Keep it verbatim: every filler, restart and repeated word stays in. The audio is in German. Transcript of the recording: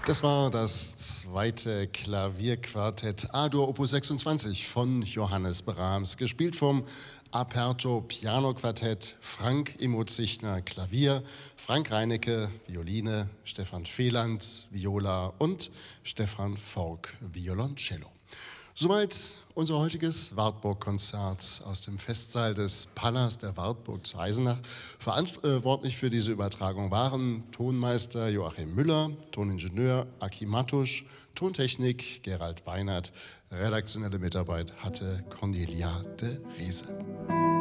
Das war das zweite Klavierquartett A-Dur Opus sechsundzwanzig von Johannes Brahms, gespielt vom Aperto Piano Quartett, Frank Immo Zichner Klavier, Frank Reinecke Violine, Stefan Feland Viola und Stefan Fork Violoncello. Soweit unser heutiges Wartburg-Konzert aus dem Festsaal des Palast der Wartburg zu Eisenach. Verantwortlich für diese Übertragung waren Tonmeister Joachim Müller, Toningenieur Aki Matusch, Tontechnik Gerald Weinert, redaktionelle Mitarbeit hatte Cornelia de Rese.